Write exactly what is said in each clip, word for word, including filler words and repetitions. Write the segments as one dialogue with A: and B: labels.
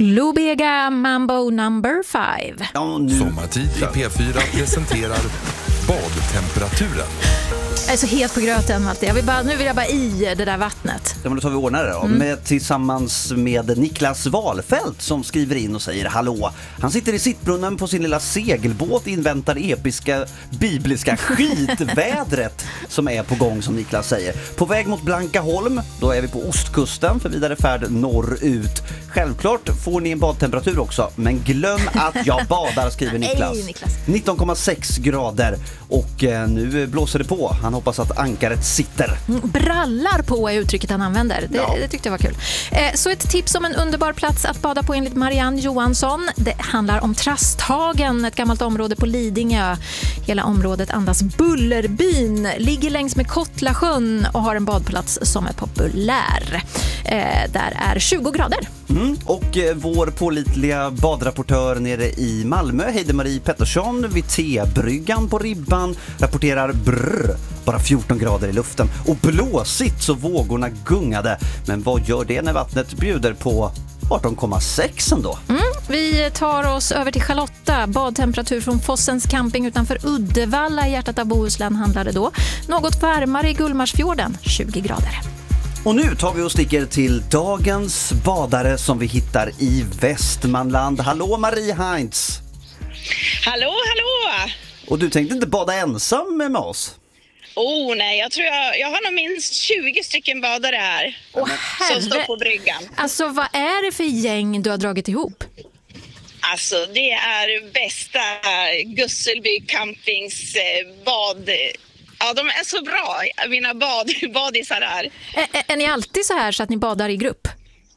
A: Lou Bega, Mambo number five.
B: Ja, nu...
C: Sommartid i P fyra presenterar badtemperaturen.
A: Jag är så het på gröten, Malte. Jag vill bara, nu vill jag bara i det där vattnet.
B: Ja, men då tar vi ordnare då. Mm. Med, tillsammans med Niklas Wahlfelt som skriver in och säger hallå. Han sitter i sittbrunnen på sin lilla segelbåt, inväntar episka bibliska skitvädret som är på gång, som Niklas säger. På väg mot Blankaholm, då är vi på ostkusten för vidare färd norrut. Självklart får ni en badtemperatur också, men glöm att jag badar, skriver Niklas.
A: Nej, Niklas.
B: nitton komma sex grader och eh, nu blåser det på. Han hoppas att ankaret sitter.
A: Brallar på är uttrycket han använder. Det,
B: Ja.
A: det tyckte jag var kul. Eh, så ett tips om en underbar plats att bada på enligt Marianne Johansson. Det handlar om Trasthagen, ett gammalt område på Lidingö. Hela området andas Bullerbyn. Ligger längs med Kottlasjön och har en badplats som är populär. Eh, där är tjugo grader.
B: Mm. Och eh, vår pålitliga badrapportör nere i Malmö, Heide-Marie Pettersson, vid T-bryggan på Ribban, rapporterar brrr, bara fjorton grader i luften och blåsigt så vågorna gungade. Men vad gör det när vattnet bjuder på arton komma sex ändå?
A: Mm. Vi tar oss över till Charlotta. Badtemperatur från Fossens camping utanför Uddevalla i hjärtat av Bohuslän handlade då. Något varmare i Gullmarsfjorden, tjugo grader.
B: Och nu tar vi och sticker till dagens badare som vi hittar i Västmanland. Hallå Marie Heinz!
D: Hallå, hallå!
B: Och du tänkte inte bada ensam med oss?
D: Oh nej, jag tror jag, jag har nog minst tjugo stycken badare här.
A: Åh,
D: som står
A: herre.
D: på bryggan.
A: Alltså, vad är det för gäng du har dragit ihop?
D: Alltså, det är bästa Gusselby campings eh, bad... Ja, de är så bra, mina bad, badisar här.
A: Ä- ä- är ni alltid så här så att ni badar i grupp?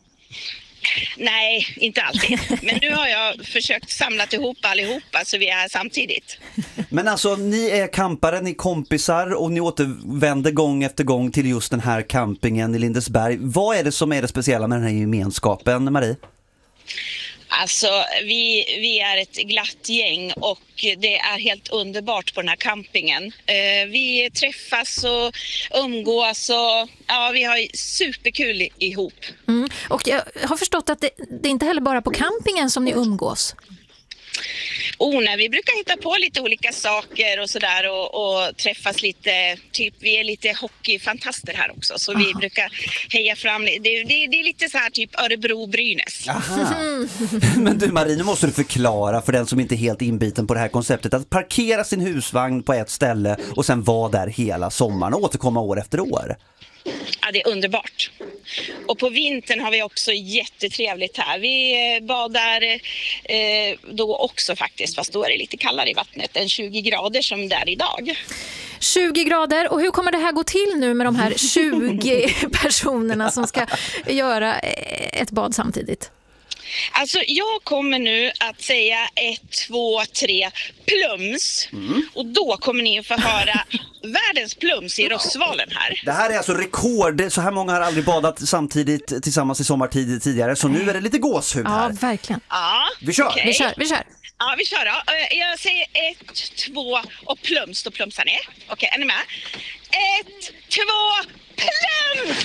D: Nej, inte alltid. Men nu har jag försökt samla ihop allihopa så vi är här samtidigt.
B: Men alltså, ni är campare, ni är kompisar och ni återvänder gång efter gång till just den här campingen i Lindesberg. Vad är det som är det speciella med den här gemenskapen, Marie?
D: Alltså, vi, vi är ett glatt gäng och det är helt underbart på den här campingen. Eh, vi träffas och umgås och ja, vi har superkul ihop.
A: Mm. Och jag har förstått att det, det är inte heller bara på campingen som ni umgås.
D: Oh, nej, vi brukar hitta på lite olika saker och sådär och, och träffas lite, typ vi är lite hockeyfantaster här också så vi brukar heja fram, det, det, det är lite så här typ Örebro-Brynäs.
B: Aha. Men du Marie, nu måste du förklara för den som inte är helt inbiten på det här konceptet att parkera sin husvagn på ett ställe och sen vara där hela sommaren och återkomma år efter år.
D: Ja, det är underbart. Och på vintern har vi också jättetrevligt här. Vi eh, badar eh, då också faktiskt, fast då är det lite kallare i vattnet än tjugo grader som det är idag.
A: tjugo grader. Och hur kommer det här gå till nu med de här tjugo personerna som ska göra ett bad samtidigt?
D: Alltså jag kommer nu att säga ett, två, tre plums. Mm. Och då kommer ni att få höra världens plums i Rossvalen här.
B: Det här är alltså rekord. Så här många har aldrig badat samtidigt tillsammans i sommartid tidigare. Så nu är det lite gåshud här.
A: Ja, verkligen.
D: Ja,
B: Vi kör.
D: okay.
A: Vi kör, vi kör.
D: Ja, vi kör då. Jag säger ett, två och plums. Då plumsar ni. Okej, okay, är ni med? Ett, två, plums!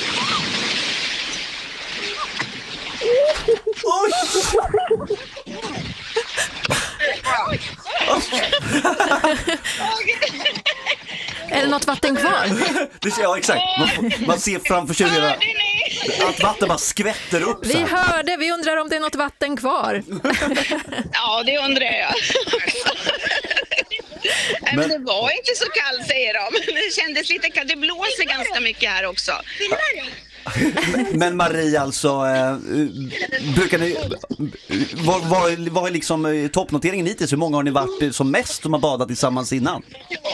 B: Oj!
A: Är det något vatten kvar?
B: Det, ja, exakt. Man, man ser framför tjugo att vatten bara skvätter upp.
A: Vi hörde, vi undrar om det är något vatten kvar.
D: Ja, det undrar jag. Men, Men det var inte så kallt, säger de. Det kändes lite kallt. Det blåser ganska mycket här också.
B: Men Marie, alltså eh, brukar ni vad, vad, vad är liksom toppnoteringen hittills? Hur många har ni varit som mest som har badat tillsammans innan?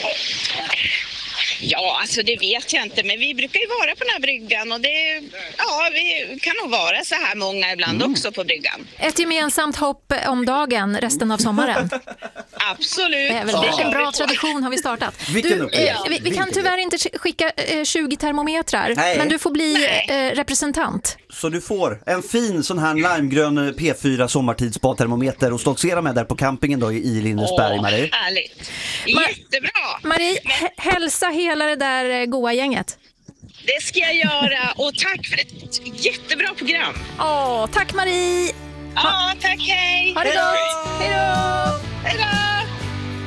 D: Ja, alltså det vet jag inte, men vi brukar ju vara på den här bryggan och det, ja, vi kan nog vara så här många ibland mm. också på bryggan.
A: Ett gemensamt hopp om dagen resten av sommaren.
D: Absolut.
A: Det är väl ja. En bra tradition har vi startat. Du, eh, vi, vi kan tyvärr inte skicka eh, tjugo termometrar, Nej. men du får bli eh, representant.
B: Så du får en fin sån här limegrön P fyra sommartidsbadtermometer och stoltsera med där på campingen då i Lindesberg, Åh, Marie.
D: Härligt. Jättebra.
A: Marie, h- hälsa hela det där goa gänget.
D: Det ska jag göra och tack för ett jättebra program.
A: Åh, tack Marie.
D: Ja, tack, hej!
A: Ha det gott! Hej då!